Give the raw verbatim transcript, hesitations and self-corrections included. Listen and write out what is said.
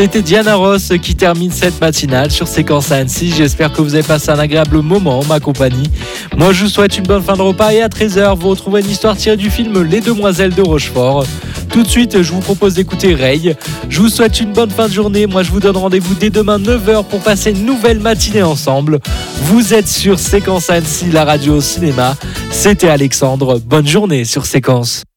C'était Diana Ross qui termine cette matinale sur Séquence Annecy. J'espère que vous avez passé un agréable moment en ma compagnie. Moi, je vous souhaite une bonne fin de repas et à treize heures, vous retrouvez une histoire tirée du film Les Demoiselles de Rochefort. Tout de suite, je vous propose d'écouter Ray. Je vous souhaite une bonne fin de journée. Moi, je vous donne rendez-vous dès demain neuf heures pour passer une nouvelle matinée ensemble. Vous êtes sur Séquence Annecy, la radio au cinéma. C'était Alexandre. Bonne journée sur Séquence.